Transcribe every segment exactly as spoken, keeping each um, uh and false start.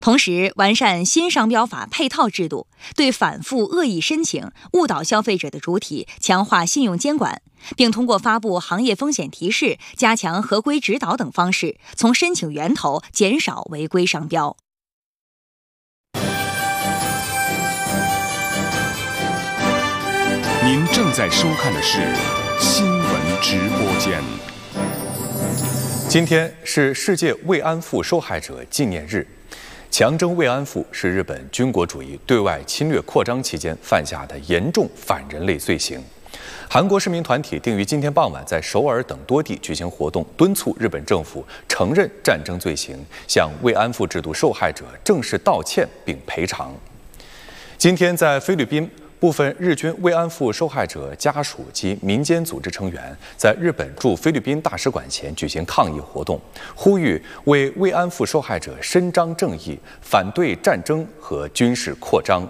同时，完善新商标法配套制度，对反复恶意申请、误导消费者的主体强化信用监管，并通过发布行业风险提示、加强合规指导等方式，从申请源头减少违规商标。 您正在收看的是新闻直播间。今天是世界慰安妇受害者纪念日。强征慰安妇是日本军国主义对外侵略扩张期间犯下的严重反人类罪行。韩国市民团体定于今天傍晚在首尔等多地举行活动，敦促日本政府承认战争罪行，向慰安妇制度受害者正式道歉并赔偿。今天在菲律宾，部分日军慰安妇受害者家属及民间组织成员在日本驻菲律宾大使馆前举行抗议活动，呼吁为慰安妇受害者伸张正义，反对战争和军事扩张。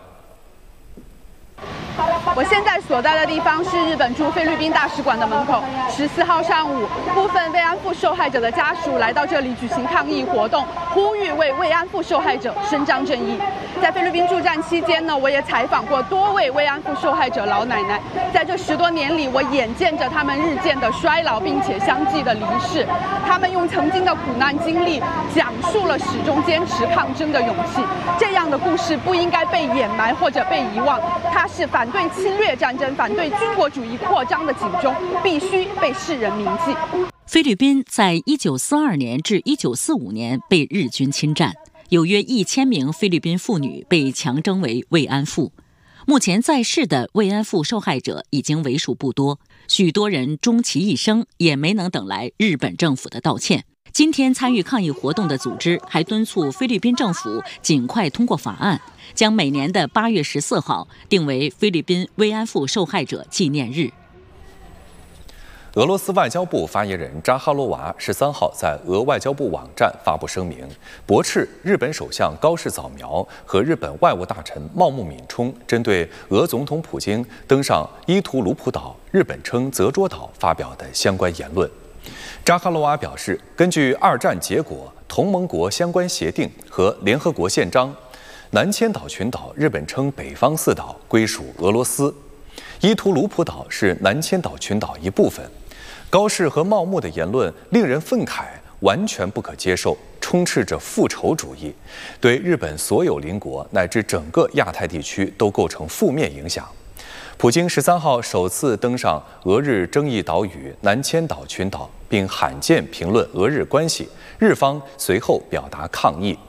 我现在所在的地方是日本驻菲律宾大使馆的门口。十四号上午，部分慰安妇受害者的家属来到这里举行抗议活动，呼吁为慰安妇受害者伸张正义。在菲律宾驻站期间呢，我也采访过多位慰安妇受害者老奶奶。在这十多年里，我眼见着他们日渐的衰老，并且相继的离世。他们用曾经的苦难经历，讲述了始终坚持抗争的勇气。这样的故事不应该被掩埋或者被遗忘，它是反对侵略战争、反对军国主义扩张的警钟，必须被世人铭记。 菲律宾在一九四二年至一九四五年被日军侵占，有约一千名菲律宾妇女被强征为慰安妇。目前在世的慰安妇受害者已经为数不多，许多人终其一生也没能等来日本政府的道歉。今天参与抗议活动的组织还敦促菲律宾政府尽快通过法案，将每年的八月十四号定为菲律宾慰安妇受害者纪念日。 俄罗斯外交部发言人扎哈罗娃十三号在俄外交部网站发布声明，驳斥日本首相高市早苗和日本外务大臣茂木敏充针对俄总统普京登上伊图鲁普岛（日本称泽捉岛）发表的相关言论。扎哈罗娃表示，根据二战结果、同盟国相关协定和联合国宪章，南千岛群岛（日本称北方四岛）归属俄罗斯，伊图鲁普岛是南千岛群岛一部分。高市和茂木的言论令人愤慨，完全不可接受，充斥着复仇主义，对日本所有邻国乃至整个亚太地区都构成负面影响。普京十三号首次登上俄日争议岛屿南千岛群岛，并罕见评论俄日关系，日方随后表达抗议。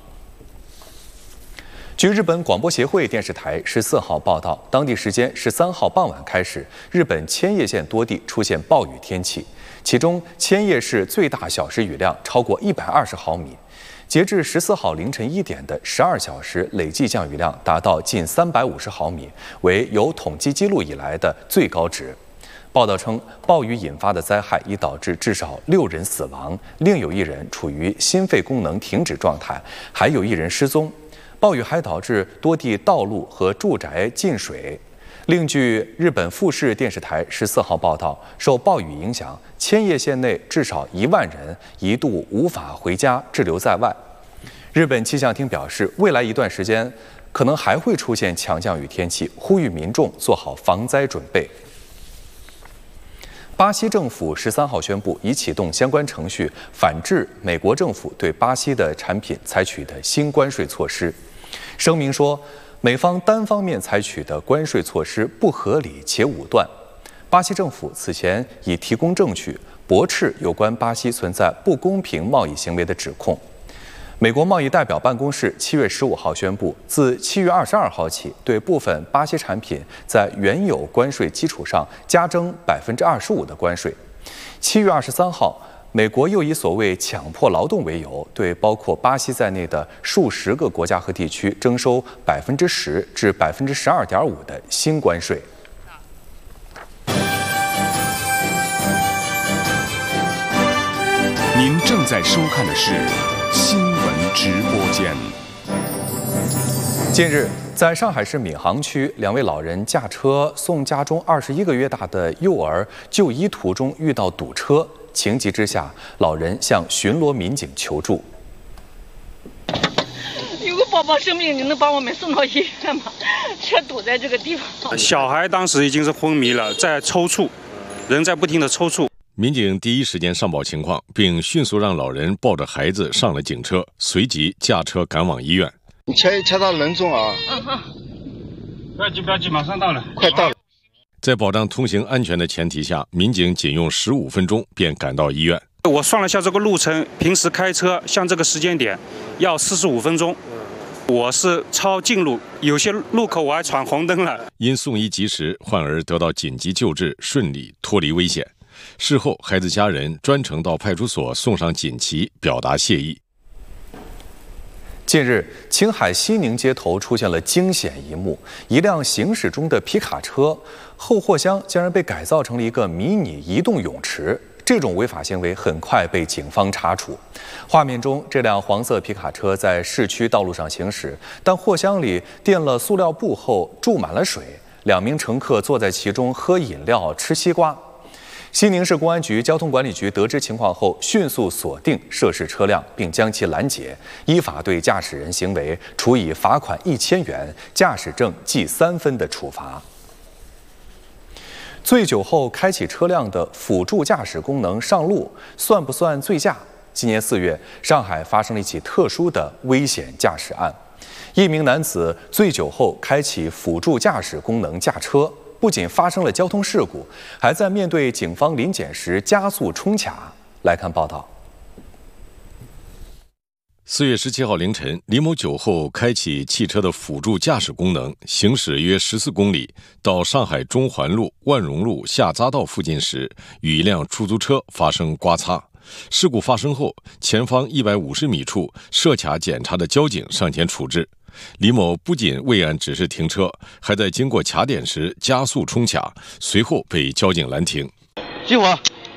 据日本广播协会电视台十四号报道，当地时间十三号傍晚开始，日本千叶县多地出现暴雨天气，其中千叶市最大小时雨量超过一百二十毫米。截至十四号凌晨一点的十二小时累计降雨量达到近三百五十毫米，为有统计记录以来的最高值。报道称，暴雨引发的灾害已导致至少六人死亡，另有一人处于心肺功能停止状态，还有一人失踪。暴雨还导致多地道路和住宅进水。另据日本富士电视台十四号报道，受暴雨影响，千叶县内至少一万人一度无法回家，滞留在外。日本气象厅表示，未来一段时间可能还会出现强降雨天气，呼吁民众做好防灾准备。巴西政府十三号宣布，已启动相关程序，反制美国政府对巴西的产品采取的新关税措施。声明说，美方单方面采取的关税措施不合理且武断。巴西政府此前已提供证据，驳斥有关巴西存在不公平贸易行为的指控。美国贸易代表办公室七月十五号宣布，自七月二十二号起，对部分巴西产品在原有关税基础上加征百分之二十五的关税。七月二十三号，美国又以所谓强迫劳动为由，对包括巴西在内的数十个国家和地区征收百分之十至百分之十二点五的新关税。 您正在收看的是新闻直播间。近日，在上海市闵行区，两位老人驾车送家中二十一个月大的幼儿就医途中遇到堵车，情急之下，老人向巡逻民警求助。 因有个宝宝生病，你能把我们送到医院吗？却堵在这个地方。 小孩当时已经是昏迷了，在抽搐，人在不停的抽搐。 民警第一时间上报情况，并迅速让老人抱着孩子上了警车，随即驾车赶往医院。 你切切到人中啊！ 嗯哼， 不要急，不要急，马上到了， 快到了。 在保障通行安全的前提下，民警仅用十五分钟便赶到医院。 我算了下这个路程，平时开车像这个时间点要四十五分钟，我是超近路，有些路口我还闯红灯了。 因送医及时，患儿得到紧急救治，顺利脱离危险。事后，孩子家人专程到派出所送上锦旗，表达谢意。 近日，青海西宁街头出现了惊险一幕：一辆行驶中的皮卡车后货箱竟然被改造成了一个迷你移动泳池。这种违法行为很快被警方查处。画面中，这辆黄色皮卡车在市区道路上行驶，但货箱里垫了塑料布后注满了水，两名乘客坐在其中喝饮料、吃西瓜。西宁市公安局交通管理局得知情况后，迅速锁定涉事车辆，并将其拦截，依法对驾驶人行为处以罚款一千元、驾驶证记三分的处罚。醉酒后开启车辆的辅助驾驶功能上路，算不算醉驾？今年四月，上海发生了一起特殊的危险驾驶案，一名男子醉酒后开启辅助驾驶功能驾车。不仅发生了交通事故，还在面对警方临检时加速冲卡。来看报道。 四月十七号凌晨，李某酒后开启汽车的辅助驾驶功能，行驶约十四公里，到上海中环路万荣路下匝道附近时，与一辆出租车发生刮擦。事故发生后，前方一百五十米处设卡检查的交警上前处置。李某不仅未按指示停车，还在经过卡点时加速冲卡，随后被交警拦停。 激活，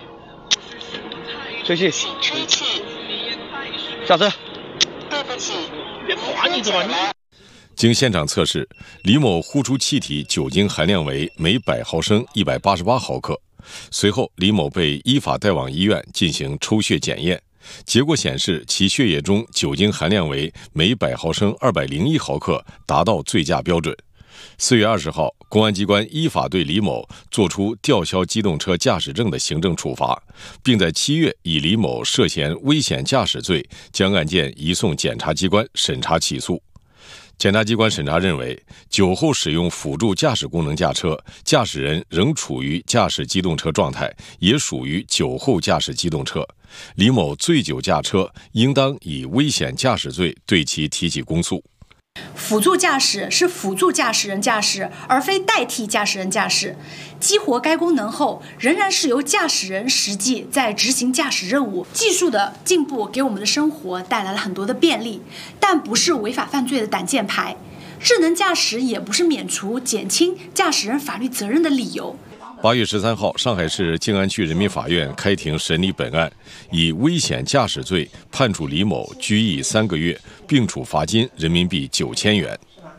吹气， 吹气， 下车。 对不起， 别滑你这吧你。 经现场测试，李某呼出气体酒精含量为每百毫升一百八十八毫克。随后，李某被依法带往医院进行抽血检验。结果显示，其血液中酒精含量为每百毫升二百零一毫克，达到醉驾标准。四月二十号，公安机关依法对李某作出吊销机动车驾驶证的行政处罚，并在七月以李某涉嫌危险驾驶罪将案件移送检察机关审查起诉。检察机关审查认为，酒后使用辅助驾驶功能驾车，驾驶人仍处于驾驶机动车状态，也属于酒后驾驶机动车。李某醉酒驾车，应当以危险驾驶罪对其提起公诉。 辅助驾驶是辅助驾驶人驾驶，而非代替驾驶人驾驶。激活该功能后，仍然是由驾驶人实际在执行驾驶任务。技术的进步给我们的生活带来了很多的便利，但不是违法犯罪的挡箭牌。智能驾驶也不是免除、减轻驾驶人法律责任的理由。 八月十三号，上海市静安区人民法院开庭审理本案，以危险驾驶罪判处李某拘役三个月，并处罚金人民币九千元。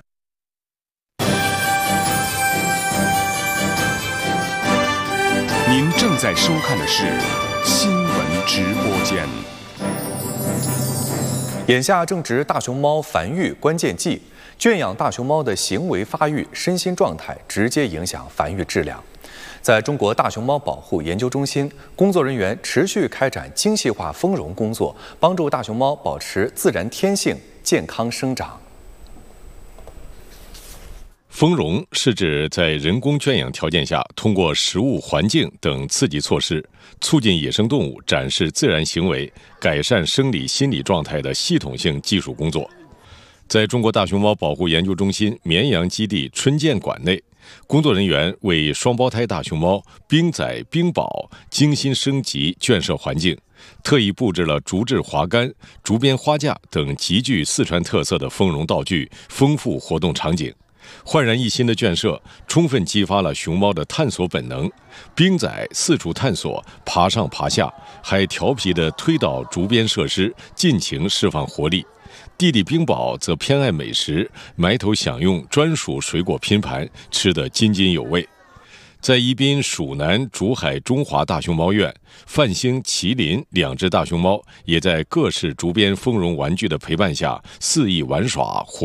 您正在收看的是新闻直播间。 眼下正值大熊猫繁育关键季，圈养大熊猫的行为发育、身心状态直接影响繁育质量。在中国大熊猫保护研究中心，工作人员持续开展精细化丰容工作，帮助大熊猫保持自然天性、健康生长。 丰容是指在人工圈养条件下，通过食物、环境等刺激措施，促进野生动物展示自然行为、改善生理心理状态的系统性技术工作。在中国大熊猫保护研究中心绵阳基地春建馆内，工作人员为双胞胎大熊猫冰仔、冰宝精心升级圈舍环境，特意布置了竹制滑竿、竹编花架等极具四川特色的丰容道具，丰富活动场景。焕然一新的圈舍充分激发了熊猫的探索本能，冰仔四处探索，爬上爬下，还调皮地推倒竹编设施，尽情释放活力。弟弟冰宝则偏爱美食，埋头享用专属水果拼盘，吃得津津有味。 在宜宾蜀南竹海中华大熊猫院，范星、麒麟两只大熊猫也在各式竹编丰绒玩具的陪伴下肆意玩耍。